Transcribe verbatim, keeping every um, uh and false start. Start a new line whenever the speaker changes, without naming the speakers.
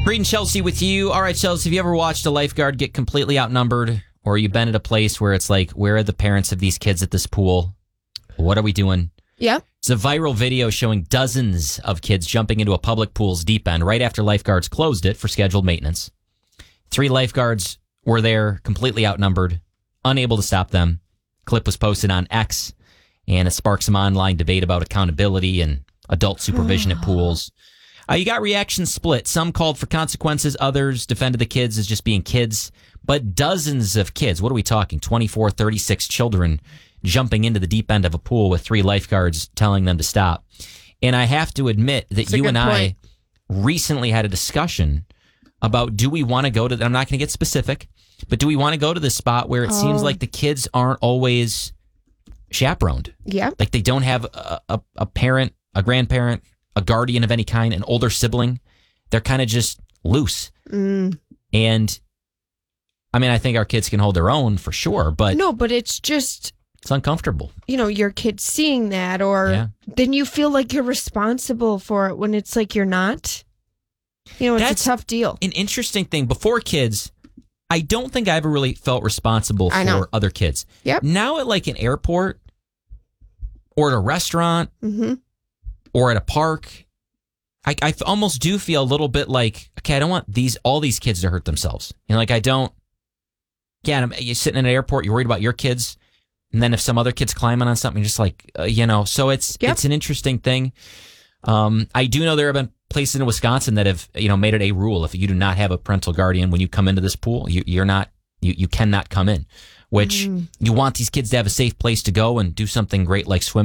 Reed and Chelsea with you. All right, Chelsea, have you ever watched a lifeguard get completely outnumbered? Or you've been at a place where it's like, where are the parents of these kids at this pool? What are we doing?
Yeah.
It's a viral video showing dozens of kids jumping into a public pool's deep end right after lifeguards closed it for scheduled maintenance. Three lifeguards were there, completely outnumbered, unable to stop them. Clip was posted on X, and it sparked some online debate about accountability and adult supervision at pools. Uh, you got reactions split. Some called for consequences. Others defended the kids as just being kids. But dozens of kids, what are we talking? twenty-four, thirty-six children jumping into the deep end of a pool with three lifeguards telling them to stop. And I have to admit that
That's a
you
good
and I
point.
recently had a discussion about, do we want to go to, I'm not going to get specific, but do we want to go to the spot where it
Oh.
seems like the kids aren't always chaperoned?
Yeah.
Like they don't have a, a, a parent, a grandparent, a guardian of any kind, an older sibling. They're kind of just loose.
Mm.
And I mean, I think our kids can hold their own for sure, but
No, but it's just,
it's uncomfortable.
you know, your kid seeing that, or
Yeah.
then you feel like you're responsible for it when it's like you're not. You know, it's
That's
a tough deal.
An interesting thing. Before kids, I don't think I ever really felt responsible
I know.
for other kids.
Yep.
Now at like an airport or at a restaurant
Mm-hmm.
or at a park, I, I f- almost do feel a little bit like, okay, I don't want these all these kids to hurt themselves. You know, like I don't. Yeah, and I'm- you're sitting in an airport, you're worried about your kids, and then if some other kid's climbing on something, you're just like, uh, you know. So it's
Yep.
it's an interesting thing. Um, I do know there have been places in Wisconsin that have, you know, made it a rule: if you do not have a parental guardian when you come into this pool, you, you're not you you cannot come in. Which
Mm.
you want these kids to have a safe place to go and do something great like swim.